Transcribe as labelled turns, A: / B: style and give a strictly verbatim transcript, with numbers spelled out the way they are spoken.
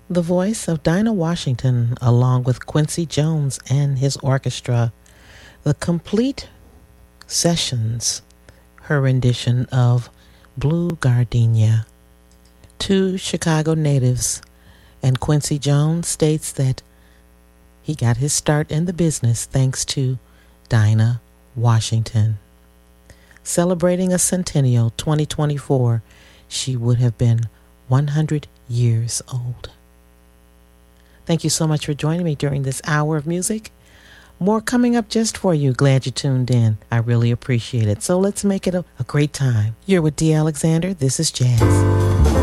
A: The voice of Dinah Washington, along with Quincy Jones and his orchestra. The complete sessions, her rendition of Blue Gardenia. Two Chicago natives, and Quincy Jones states that he got his start in the business thanks to Dinah Washington. Celebrating a centennial, twenty twenty-four, she would have been one hundred years old. Thank you so much for joining me during this hour of music. More coming up just for you. Glad you tuned in. I really appreciate it. So let's make it a, a great time. You're with D. Alexander. This is Jazz.